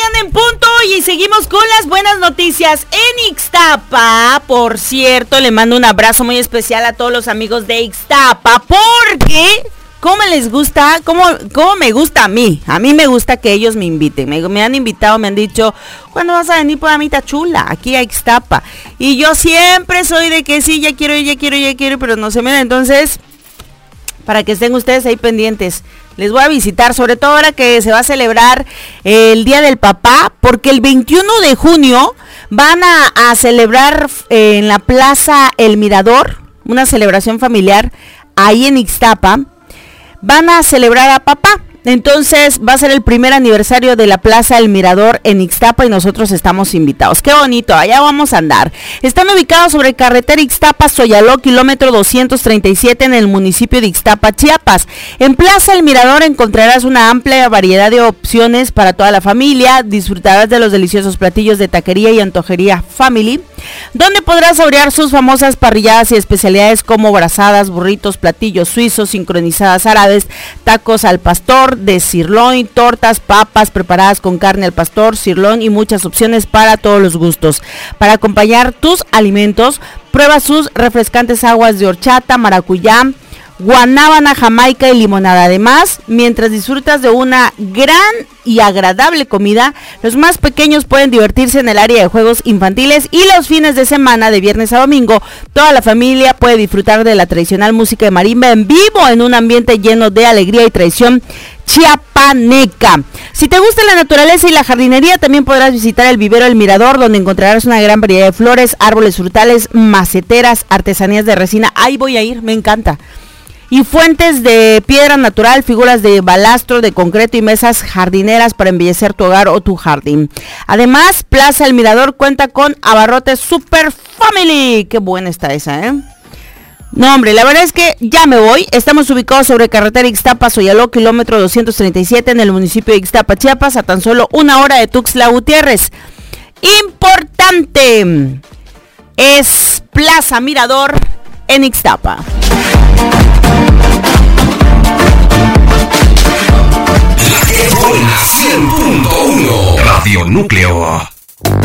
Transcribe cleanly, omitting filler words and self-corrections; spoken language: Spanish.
mañana en punto y seguimos con las buenas noticias en Ixtapa. Por cierto, le mando un abrazo muy especial a todos los amigos de Ixtapa porque... ¿Cómo les gusta? ¿Cómo me gusta a mí? A mí me gusta que ellos me inviten. Me han invitado, me han dicho, ¿cuándo vas a venir por Amita Chula? Aquí a Ixtapa. Y yo siempre soy de que sí, ya quiero ir, pero no se me da. Entonces, para que estén ustedes ahí pendientes, les voy a visitar, sobre todo ahora que se va a celebrar el Día del Papá, porque el 21 de junio van a celebrar en la Plaza El Mirador, una celebración familiar ahí en Ixtapa. Van a celebrar a papá, entonces va a ser el primer aniversario de la Plaza El Mirador en Ixtapa y nosotros estamos invitados. Qué bonito, allá vamos a andar. Están ubicados sobre carretera Ixtapa-Soyaló, kilómetro 237 en el municipio de Ixtapa, Chiapas. En Plaza El Mirador encontrarás una amplia variedad de opciones para toda la familia. Disfrutarás de los deliciosos platillos de taquería y antojería Family, donde podrás saborear sus famosas parrilladas y especialidades como brazadas, burritos, platillos suizos, sincronizadas árabes, tacos al pastor de sirloin, tortas, papas preparadas con carne al pastor, sirloin y muchas opciones para todos los gustos. Para acompañar tus alimentos, prueba sus refrescantes aguas de horchata, maracuyá, guanábana, jamaica y limonada. Además, mientras disfrutas de una gran y agradable comida, los más pequeños pueden divertirse en el área de juegos infantiles y los fines de semana, de viernes a domingo, toda la familia puede disfrutar de la tradicional música de marimba en vivo en un ambiente lleno de alegría y tradición chiapaneca. Si te gusta la naturaleza y la jardinería, también podrás visitar el vivero El Mirador, donde encontrarás una gran variedad de flores, árboles frutales, maceteras, artesanías de resina. Ahí voy a ir, me encanta. Y fuentes de piedra natural, figuras de balastro, de concreto y mesas jardineras para embellecer tu hogar o tu jardín. Además, Plaza El Mirador cuenta con abarrotes Super Family. Qué buena está esa, ¿eh? No, hombre, la verdad es que ya me voy. Estamos ubicados sobre carretera Ixtapa-Soyaló, kilómetro 237 en el municipio de Ixtapa, Chiapas, a tan solo 1 hora de Tuxtla Gutiérrez. Importante, es Plaza Mirador en Ixtapa. La 100.1 Radio Núcleo.